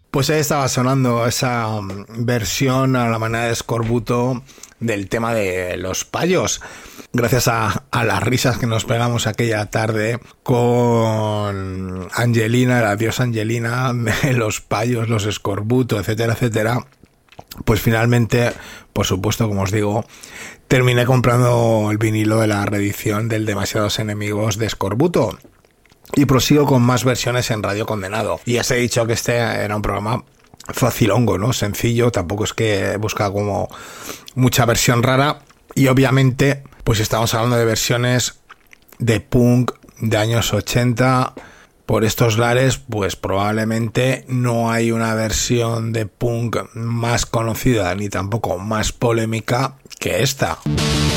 Pues ahí estaba sonando esa versión a la manera de Escorbuto del tema de los payos. Gracias a las risas que nos pegamos aquella tarde con Angelina, la diosa Angelina, los payos, los Escorbuto, etcétera, etcétera. Pues finalmente, por supuesto, como os digo, terminé comprando el vinilo de la reedición del Demasiados Enemigos de Escorbuto. Y prosigo con más versiones en Radio Condenado. Y ya os he dicho que este era un programa facilongo, ¿no? Sencillo, tampoco es que busca como mucha versión rara. Y obviamente, pues estamos hablando de versiones de punk de años 80. Por estos lares, pues probablemente no hay una versión de punk más conocida ni tampoco más polémica que esta.